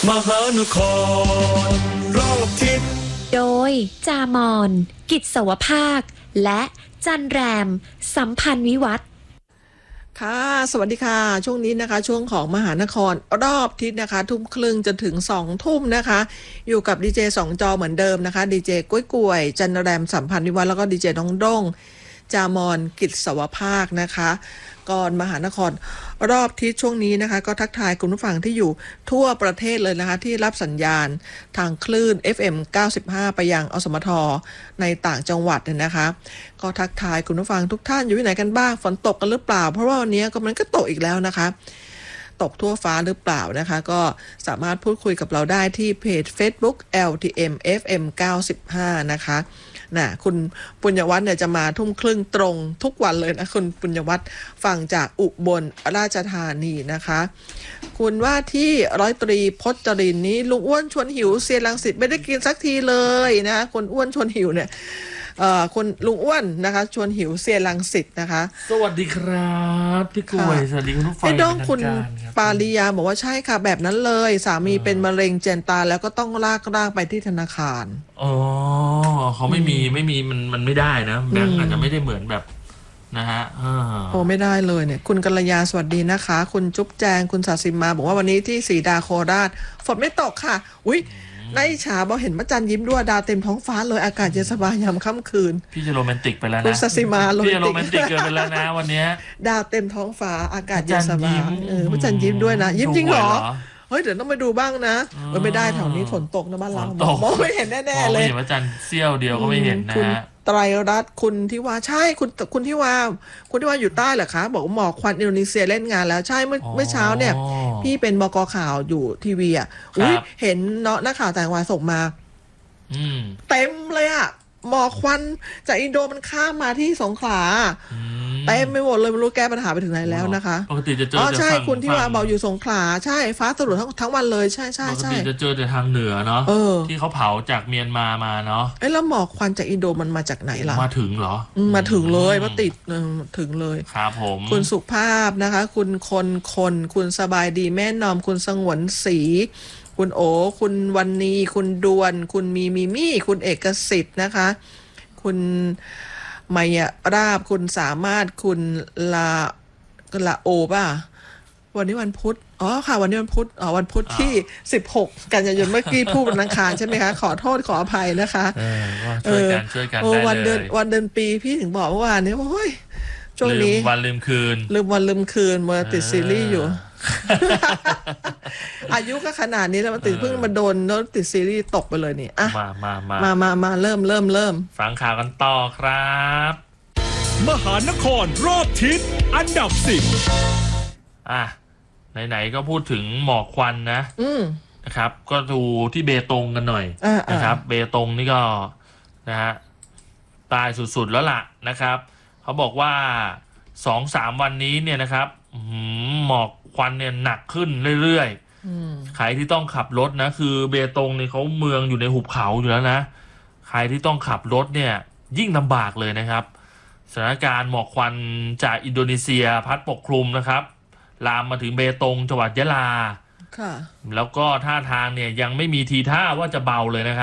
มหานครรอบทิศโดยจามอนกิจสวภาคและจันแรมสัมพันธ์วิวัฒน์ค่ะสวัสดีค่ะช่วงนี้นะคะช่วงของมหานครรอบทิศนะคะทุ่มครึ่งจนถึง2 ทุ่มนะคะอยู่กับดีเจ2 จอเหมือนเดิมนะคะดีเจกุ้ยกวยจันแรมสัมพันธ์วิวัฒน์แล้วก็ดีเจน้องด้งจามอนกิจสวภาคนะคะก่อนมหานครรอบทิศช่วงนี้นะคะก็ทักทายคุณผู้ฟังที่อยู่ทั่วประเทศเลยนะคะที่รับสัญญาณทางคลื่น FM 95 ไปยังอสมทในต่างจังหวัดเนี่ยนะคะก็ทักทายคุณผู้ฟังทุกท่านอยู่ที่ไหนกันบ้างฝนตกกันหรือเปล่าเพราะว่าวันนี้ก็มันก็ตกอีกแล้วนะคะตกทั่วฟ้าหรือเปล่านะคะก็สามารถพูดคุยกับเราได้ที่เพจ Facebook LTM FM 95 นะคะคุณปุญญวัฒน์เนี่ยจะมาทุ่มครึ่งตรงทุกวันเลยนะคุณปุญญวัฒน์ฟังจากอุบลราชธานีนะคะคุณว่าที่ร้อยตรีพจรินนี้ลุงอ้วนชวนหิวเซียนรังสิตไม่ได้กินสักทีเลยนะคนอ้วนชวนหิวเนี่ยคนลุงอ้วนนะคะชวนหิวเซียนรังสิตนะคะสวัสดีครับพี่กล้วยสวัสดีคุณผู้ฟังน้องคุณปาริยาบอกว่าใช่ค่ะแบบนั้นเลยสามีเป็นมะเร็งเจนตาแล้วก็ต้องลากร่างไปที่ธนาคารอ๋อเขาไม่มีมันไม่ได้นะแบงก์อาจจะไม่ได้เหมือนแบบนะฮะโอ้ไม่ได้เลยเนี่ยคุณกัลยาสวัสดีนะคะคุณจุ๊บแจงคุณศาสิมาบอกว่าวันนี้ที่ศรีดาโคราชฝนไม่ตกค่ะอุ้ยในฉาบอกเห็นพระจันทร์ยิ้มด้วยดาวเต็มท้องฟ้าเลยอากาศเย็นสบายยามค่ำคืนพี่จะโรแมนติกไปแล้วนะคุณศาสิมาพี่จะโรแมนติกเกินไปแล้วนะวันนี้ดาวเต็มท้องฟ้าอากาศเย็นสบายพระจันทร์ยิ้มด้วยนะยิ้มจริงเหรอเฮ้ยเดี๋ยวต้องไปดูบ้างนะไม่ได้แถวนี้ฝนตกนะบ้านเรามองไม่เห็นแน่ๆเลยไม่เห็นพระจันทร์เสี้ยวเดียวก็ไม่เห็นนะไตรรัตน์คุณที่ว่าใช่คุณที่ว่าอยู่ใต้เหรอคะบอกว่าหมอกควันอินโดนีเซียเล่นงานแล้วใช่เมื่อเช้าเนี่ยพี่เป็นบก.ข่าวอยู่ทีวีอ่ะเห็นเนาะนักข่าวต่างวัยส่งมาเต็มเลยอ่ะหมอกควันจากอินโดมันข้ามมาที่สงขลาเต็มไม่หมดเลยไม่รู้แก้ปัญหาไปถึงไหนแล้วนะคะปกติจะเจอใช่คุณที่ว่าบอกอยู่สงขลาใช่ฟ้าสลัวทั้งวันเลยใช่ปกติจะเจอแต่ทางเหนือเนาะที่เขาเผาจากเมียนมาเนาะแล้วหมอกควันจากอินโดมันมาจากไหนล่ะมาถึงเหรอมาถึงเลยว่าติดถึงเลยครับผมคุณสุภาพนะคะคุณคุณสบายดีแม่นอมคุณสงวนศรีคุณโอคุณวันนีคุณดวนคุณมีมี่คุณเอกสิทธิ์นะคะคุณมายราบคุณสามารถคุณลาโอป่ะวันนี้วันพุธค่ะวันนี้วันพุธวันพุธที่16 กันยายนเมื่อกี้พูดวันอังคารใช่ไหมคะขอโทษขออภัยนะคะช่วยกันได้เลยวันเดือนปีพี่ถึงบอกเมื่อวานนี้ว่าโอ้ยช่วงนี้วันลืมคืนมาติดซีรีส์อยู่อายุก็ขนาดนี้แล้วมันติดเพิ่งมาโดนแล้วติดซีรีส์ตกไปเลยนี่อ่ะมาเริ่มฟังข่าวกันต่อครับมหานครรอบทิศอันดับ10 ไหนๆก็พูดถึงหมอกควันนะครับก็ดูที่เบตงกันหน่อยนะครับเบตงนี่ก็นะฮะตายสุดๆแล้วล่ะนะครับเขาบอกว่า 2-3 วันนี้เนี่ยนะครับหมอกควันเนี่ยหนักขึ้นเรื่อยๆใครที่ต้องขับรถนะคือเบตงเนี่ยเขาเมืองอยู่ในหุบเขาอยู่แล้วนะใครที่ต้องขับรถเนี่ยยิ่งลำบากเลยนะครับสถานการณ์หมอกควันจากอินโดนีเซียพัดปกคลุมนะครับลามมาถึงเบตงจังหวัดยะลาแล้วก็ท่าทางเนี่ยยังไม่มีทีท่าว่าจะเบาเลยนะครับ